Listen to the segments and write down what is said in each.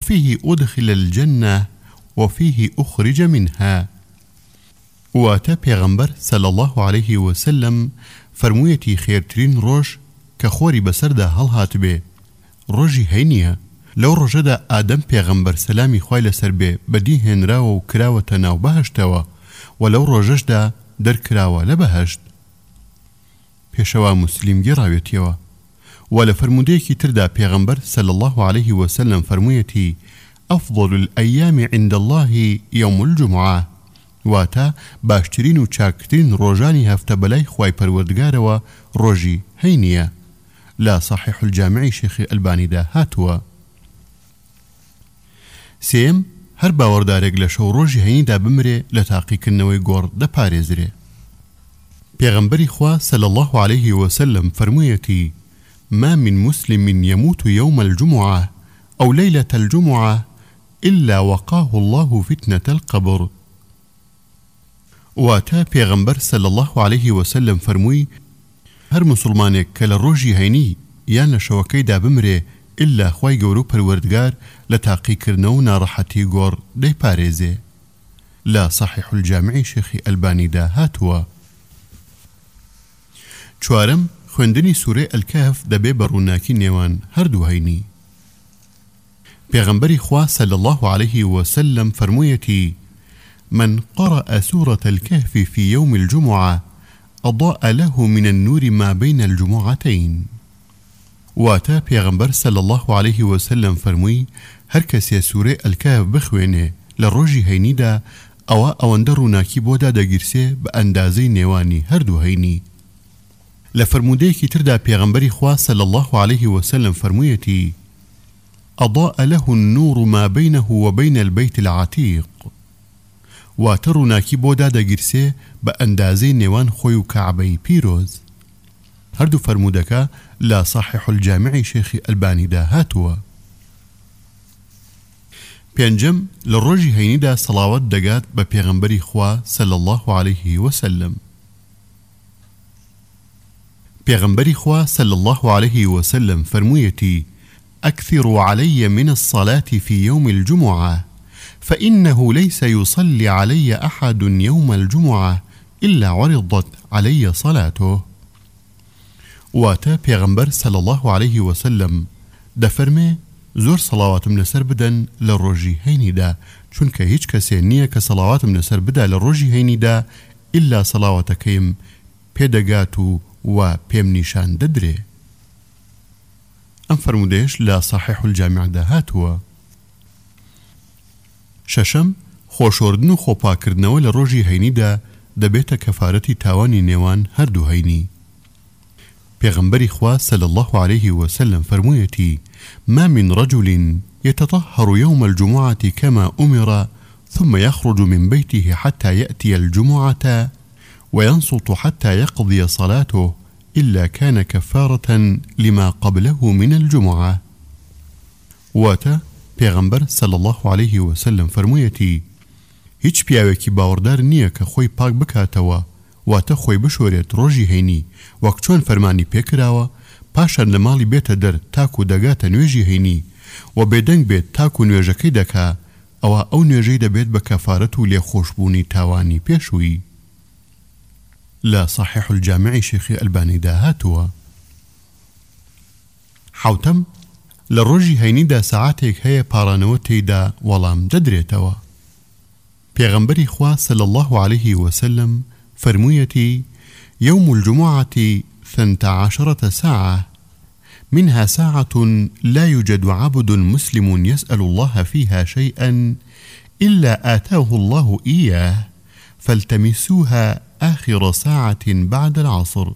فيه أدخل الجنة وفيه أخرج منها. واتا پیغمبر صلی الله علیه و سلم فرمویەتی خێرترین ڕۆژ کە خۆری بەسەردا هەڵهات بێ ڕۆژی هەینیە. لەو ڕۆژەدا ئادەم پێغەمبەر سەلامی خوای لەسەر بێ بەدی هێنراوە و کراوەتە ناو بەهەشتەوە و لەو ڕۆژەشدا دەرکراوە لە بەهەشت. پێشەوا موسلیم گێڕاوێتیەوە و لە فرمودەیەکی تردا پێغەمبەر صلی الله علیه و سلم فرموویەتی ئەفضل الأیام عند الله یوم الجمعة، واتە باشترین و چاکترین ڕۆژانی هەفتە بەلای خوای پەروەردگارەوە ڕۆژی هەینیە. لا صحیح الجامعی شێخی ئەلبانیدا هاتووە. سێم، هەر باوەڕدارێک لە شەو ڕۆژی هەینیدا بمرێ لە تاقیکردنەوەی گۆڕ دەپارێزرێ. پێغەمبەری خوا صلی الله عليه وسلم فرموویەتی ما من مسلم يموت يوم الجمعة أو ليلة الجمعة إلا وقاه الله فتنة القبر. واتا پێغەمبەر صلی الله عليه وسلم فرمووی هەر مسلمانێک کە لە ڕۆژی هەینی یان لە شەوەکەیدا بمرێ ئللا خوای گەورە و پەروەردگار لە تاقیکردنەوە و ناڕەحەتی گۆڕ دەیپارێزێ. لا صحیح الجامعی شێخی ئەلبانیدا هاتووە. چوارم، خوێندنی سوورەی ئەلکەهف دەبێ بە ڕووناکی نێوان هەردوو هەینی. پێغەمبەری خوا صلی الله عليه وسلم فرموویەتی من قرأ سورة الكهف في يوم الجمعة أضاء له من النور ما بين الجمعتين. واتا پیغمبر صلی الله عليه وسلم فرمووی هەر کەسێ سوورەی ئەلکەهف بخوێنێ لە ڕۆژی هەینیدا ئەوە ئەوەندە ڕووناکی بۆدا دەگیرسێ بە ئەندازەی نێوانی هەردوو هەینی. لە فرمودەیەکی تردا پێغەمبەری خوا صلی الله عليه وسلم فرموویەتی أضاء له النور ما بينه وبين البيت العتيق، واتە ڕووناکی بۆدا دەگیرسێ بە ئەندازەی نێوان خۆی و کەعبەی پیرۆز. هەردوو فرمودەکە لا صحیح الجامعی شێخی ئەلبانیدا هاتووە. پێنجەم، لە ڕۆژی هەینیدا سەڵاوەت دەگات بە پێغەمبەری خوا صلی الله عليه وسلم. پێغەمبەری خوا صلی الله عليه وسلم فرموویەتی أكثروا علي من الصلاة في يوم الجمعة فإنه ليس يصلي علي أحد يوم الجمعة إلا عرضت علي صلاته. واتا پیغمبر صلی الله عليه وسلم دەفەرمێ زۆر سەڵاواتم لەسەر بدەن لە ڕۆژی هەینیدا، چونکە هیچ کەسێ نییە کە سەڵاواتم لەسەر بدا لە ڕۆژی هەینیدا ئللا سەڵاواتەکەیم پێدەگات و پێم نیشان دەدرێ. ئەم فەرمودەیەش لە صحیح الجامعدا هاتووە. شەشەم، خۆشۆردن و خۆپاکردنەوە لە ڕۆژی هەینیدا دەبێتە کەفارەتی تاوانی نێوان هەردوو هەینی. پیغمبری خوا صلی الله عليه وسلم فرموویەتی ما من رجل يتطهر يوم الجمعة كما أمر ثم يخرج من بيته حتى يأتي الجمعة وينصت حتى يقضي صلاته إلا كان كفارة لما قبله من الجمعة. واتا پیغمبر صلی الله عليه وسلم فرموویەتی هیچ پیاوێکی باوەڕدار نییە کە خۆی پاک بکاتەوە واتە خۆی بشۆرێت ڕۆژی هەینی وەک چۆن فەرمانی پێکراوە پاشان لە ماڵی بێتە دەر تاکو دەگاتە نوێژی هەینی و بێدەنگ بێت تاکو نوێژەکەی دەکا ئەوە ئەو نوێژەی دەبێت بە کەفارەت و لێخۆشبوونی تاوانی پێشووی. لا صحیح الجامعی شێخی ئەلبانیدا هاتووە. حوتەم، لە ڕۆژی هەینیدا سەعاتێک هەیە پاڕانەوە تێیدا وەڵام دەدرێتەوە. پێغەمبەری خوا صلی الله عليه وسلم فرموویەتی يوم الجمعة 12 ساعة منها ساعة لا يوجد عبد مسلم يسأل الله فيها شيئا إلا آتاه الله إياه فالتمسوها آخر ساعة بعد العصر.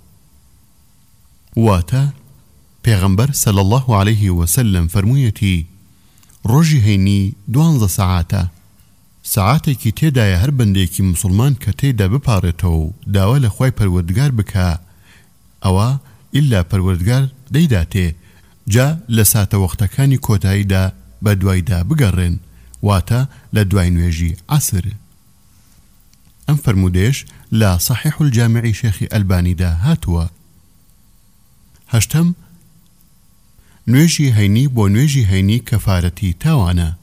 واتا پیغمبر صلی الله عليه وسلم فرموویەتی ڕۆژی هەینی 12 ساعاتە. ساعاتێکی تێدایە هەر بەندێکی مسلمان کە تێدا بپارێتەوە و داوا لە خوای پەروەردگار بکە ئەوە ئللا پەروەردگار دەیداتێ جا لە ساتە وەختەکانی کۆتاییدا بە دوایدا بگەڕێن، واتە لە دوای نوێژی عەسر. ئەم فەرمودەیەش لە صحیح الجامعی شێخی ئەلبانیدا هاتووە. هەشتەم، نوێژی هەینی بۆ نوێژی هەینی کەفارەتی تاوانە.